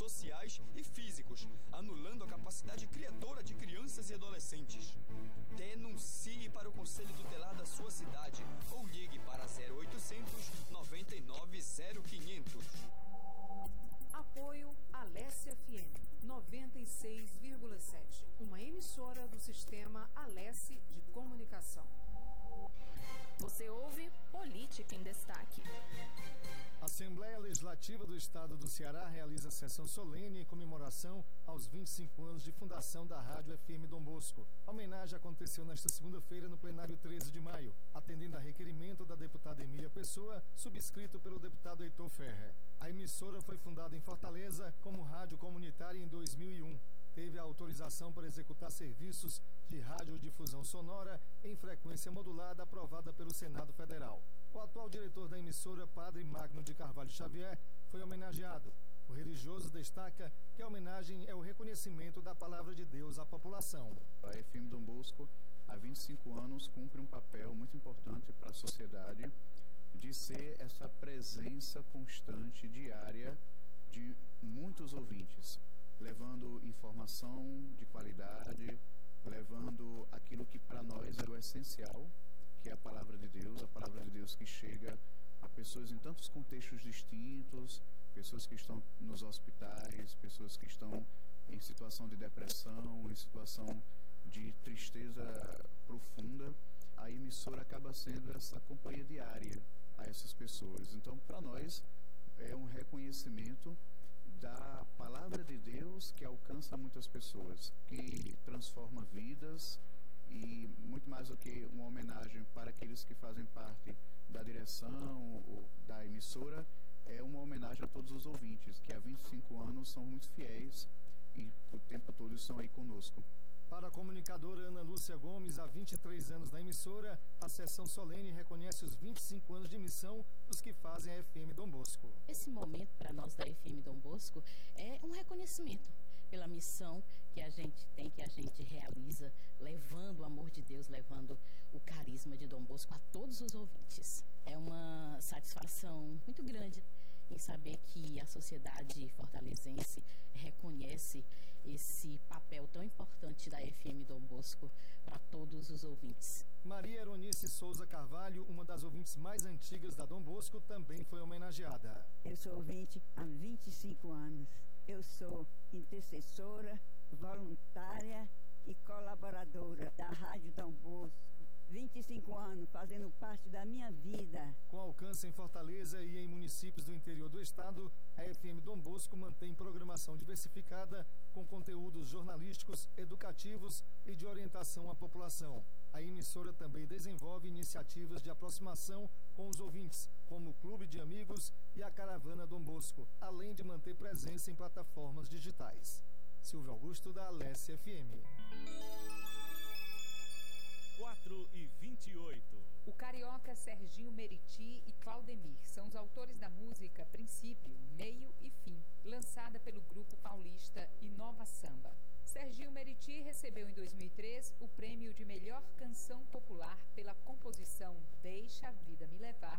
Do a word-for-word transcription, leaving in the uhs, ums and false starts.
sociais e físicos, anulando a capacidade criadora de crianças e adolescentes. Denuncie para o Conselho Tutelar da sua cidade ou ligue para zero oitocentos, noventa e nove, zero quinhentos. Apoio Alesse F M noventa e seis vírgula sete, uma emissora do sistema Alesse de Comunicação. Você ouve Política em Destaque. A Assembleia Legislativa do Estado do Ceará realiza sessão solene em comemoração aos vinte e cinco anos de fundação da Rádio F M Dom Bosco. A homenagem aconteceu nesta segunda-feira no plenário treze de maio, atendendo a requerimento da deputada Emília Pessoa, subscrito pelo deputado Heitor Ferrer. A emissora foi fundada em Fortaleza como rádio comunitária em dois mil e um. Teve a autorização para executar serviços de radiodifusão sonora em frequência modulada aprovada pelo Senado Federal. O atual diretor da emissora, Padre Magno de Carvalho Xavier, foi homenageado. O religioso destaca que a homenagem é o reconhecimento da palavra de Deus à população. A F M Dom Bosco, há vinte e cinco anos, cumpre um papel muito importante para a sociedade de ser essa presença constante, diária, de muitos ouvintes, levando informação de qualidade, levando aquilo que para nós é o essencial, que é a palavra de Deus, a palavra de Deus que chega a pessoas em tantos contextos distintos, pessoas que estão nos hospitais, pessoas que estão em situação de depressão, em situação de tristeza profunda. A emissora acaba sendo essa companhia diária a essas pessoas. Então, para nós, é um reconhecimento da palavra de Deus que alcança muitas pessoas, que transforma vidas, e muito mais do que uma homenagem para aqueles que fazem parte da direção ou da emissora, é uma homenagem a todos os ouvintes, que há vinte e cinco anos são muito fiéis e o tempo todo estão aí conosco. Para a comunicadora Ana Lúcia Gomes, há vinte e três anos na emissora, a sessão solene reconhece os vinte e cinco anos de missão dos que fazem a F M Dom Bosco. Esse momento, para nós da F M Dom Bosco, é um reconhecimento pela missão que a gente tem, que a gente realiza, levando o amor de Deus, levando o carisma de Dom Bosco a todos os ouvintes. É uma satisfação muito grande em saber que a sociedade fortalezense reconhece esse papel tão importante da F M Dom Bosco para todos os ouvintes. Maria Eronice Souza Carvalho, uma das ouvintes mais antigas da Dom Bosco, também foi homenageada. Eu sou ouvinte há vinte e cinco anos. Eu sou intercessora, voluntária e colaboradora da Rádio Dom Bosco. vinte e cinco anos fazendo parte da minha vida. Com alcance em Fortaleza e em municípios do interior do estado, a F M Dom Bosco mantém programação diversificada com conteúdos jornalísticos, educativos e de orientação à população. A emissora também desenvolve iniciativas de aproximação com os ouvintes, como o Clube de Amigos e a Caravana Dom Bosco, além de manter presença em plataformas digitais. Silvio Augusto, da Alesse F M. quatro e vinte e oito. O carioca Serginho Meriti e Claudemir são os autores da música Princípio, Meio e Fim, lançada pelo grupo paulista Inova Samba. Serginho Meriti recebeu em dois mil e três o prêmio de melhor canção popular pela composição Deixa a Vida Me Levar,